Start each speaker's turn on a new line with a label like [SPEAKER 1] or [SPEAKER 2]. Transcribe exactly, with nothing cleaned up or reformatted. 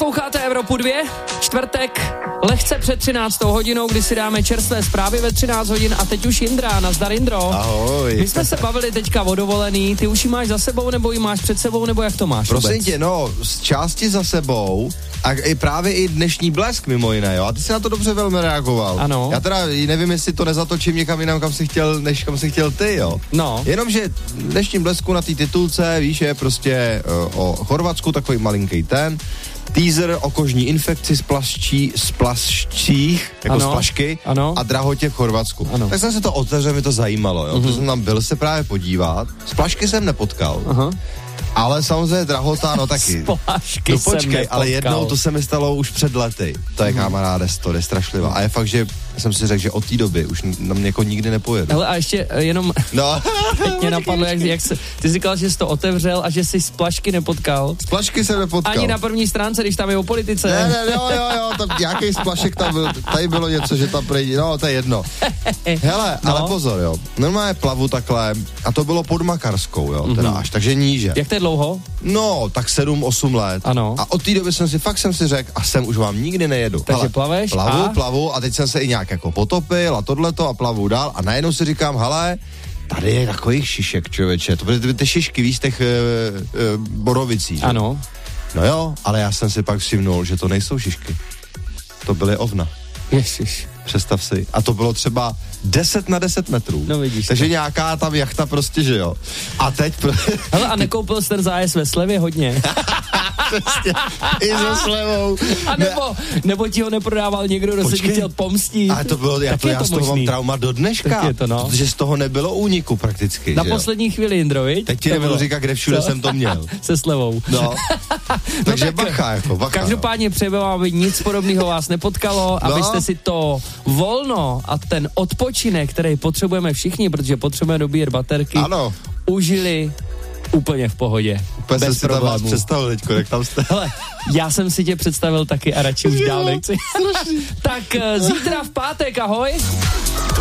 [SPEAKER 1] Posloucháte Evropu dva, čtvrtek, lehce před třináctou hodinou, kdy si dáme čerstvé zprávy ve třináct hodin a teď už Jindra, nazdar Jindro.
[SPEAKER 2] Ahoj.
[SPEAKER 1] My jsme se bavili teďka o dovolený, ty už ji máš za sebou, nebo ji máš před sebou, nebo jak to máš?
[SPEAKER 2] Prosím
[SPEAKER 1] vůbec?
[SPEAKER 2] tě, no, z části za sebou a i právě i dnešní blesk mimo jiné, jo, a ty jsi na to dobře velmi reagoval.
[SPEAKER 1] Ano.
[SPEAKER 2] Já teda nevím, jestli to nezatočím někam jinam, kam jsi chtěl, než kam jsi chtěl ty, jo.
[SPEAKER 1] No.
[SPEAKER 2] Jenomže dnešní blesku na té titulce, víš, je prostě uh, o Chorvatsku takový malinký ten, teaser o kožní infekci z plaščí, z plaščích, jako
[SPEAKER 1] ano,
[SPEAKER 2] z plašky
[SPEAKER 1] ano.
[SPEAKER 2] a drahotě v Chorvatsku.
[SPEAKER 1] Ano.
[SPEAKER 2] Tak jsem se to otevřel, mi to zajímalo, jo. Mm-hmm. To jsem tam byl se právě podívat, z plašky jsem nepotkal.
[SPEAKER 1] Aha.
[SPEAKER 2] Ale samozřejmě drahota, no taky.
[SPEAKER 1] Splášky
[SPEAKER 2] no
[SPEAKER 1] jsem
[SPEAKER 2] počkej,
[SPEAKER 1] nepotkal.
[SPEAKER 2] ale jednou to se mi stalo už před lety. To je, kamaráde, to je strašlivá. A je fakt, že jsem si řekl, že od té doby už na mě jako nikdy nepojedu.
[SPEAKER 1] Hele, a ještě eh, jenom
[SPEAKER 2] No.
[SPEAKER 1] teď mě napadlo, jak, jak se, ty jsi říkal, že jsi to otevřel a že jsi z plašky nepotkal.
[SPEAKER 2] Z plašky jsem nepotkal.
[SPEAKER 1] Ani na první stránce, když tam je o politice.
[SPEAKER 2] Ne, ne, jo, jo, jo, tam nějaký z plašek tam byl, tady bylo něco, že tam prejde, no, to je jedno. Hele,
[SPEAKER 1] no.
[SPEAKER 2] ale pozor, jo, normálně plavu takhle, a to bylo pod Makarskou, jo, teda
[SPEAKER 1] Mhm.
[SPEAKER 2] až, takže níže.
[SPEAKER 1] Jak to je dlouho?
[SPEAKER 2] No, tak sedm, osm let.
[SPEAKER 1] Ano.
[SPEAKER 2] A od té doby jsem si, fakt jsem si řekl, a sem už vám nikdy nejedu.
[SPEAKER 1] Takže
[SPEAKER 2] Hele,
[SPEAKER 1] plaveš
[SPEAKER 2] Plavu,
[SPEAKER 1] a?
[SPEAKER 2] plavu a teď jsem se i nějak jako potopil a tohleto a plavu dál a najednou si říkám, hele, tady je takových šišek, člověče, to byly ty, ty šišky, víš, z těch uh, uh, borovicí. Že?
[SPEAKER 1] Ano.
[SPEAKER 2] No jo, ale já jsem si pak všimnul, že to nejsou šišky. To byly ovna.
[SPEAKER 1] Ježiš.
[SPEAKER 2] Představ si. A to bylo třeba deset na deset metrů.
[SPEAKER 1] No vidíš
[SPEAKER 2] Takže
[SPEAKER 1] to.
[SPEAKER 2] nějaká tam jachta prostě, že jo. A teď... Pro...
[SPEAKER 1] Hele, a nekoupil jsi ten zájezd ve slevě hodně?
[SPEAKER 2] Přesně, i se slevou.
[SPEAKER 1] A nebo, nebo ti ho neprodával někdo, kdo se ti chtěl pomstit?
[SPEAKER 2] A to bylo, já,
[SPEAKER 1] Tak
[SPEAKER 2] to,
[SPEAKER 1] je
[SPEAKER 2] já
[SPEAKER 1] to
[SPEAKER 2] z toho
[SPEAKER 1] možný.
[SPEAKER 2] mám trauma do dneška.
[SPEAKER 1] Tak je to, no.
[SPEAKER 2] Protože z toho nebylo úniku prakticky.
[SPEAKER 1] Na
[SPEAKER 2] že jo?
[SPEAKER 1] poslední chvíli, Jindro, viď?
[SPEAKER 2] Teď ti
[SPEAKER 1] To
[SPEAKER 2] nebudu
[SPEAKER 1] bylo.
[SPEAKER 2] říkat, kde všude
[SPEAKER 1] Co?
[SPEAKER 2] jsem to měl.
[SPEAKER 1] Se slevou.
[SPEAKER 2] No. Takže
[SPEAKER 1] tak,
[SPEAKER 2] bacha, jako bacha.
[SPEAKER 1] Každopádně přejeme, aby nic podobného vás nepotkalo,
[SPEAKER 2] No.
[SPEAKER 1] abyste si to volno a ten odpočinek, který potřebujeme všichni, protože potřebujeme dobíjet baterky,
[SPEAKER 2] Ano.
[SPEAKER 1] užili úplně v pohodě.
[SPEAKER 2] Úplně jsem
[SPEAKER 1] Bez
[SPEAKER 2] si tam vás
[SPEAKER 1] problémů.
[SPEAKER 2] představil teďko, jak tam jste.
[SPEAKER 1] Hele, já jsem si tě představil taky a radši už dál nechci. Tak eh, zítra v pátek, ahoj.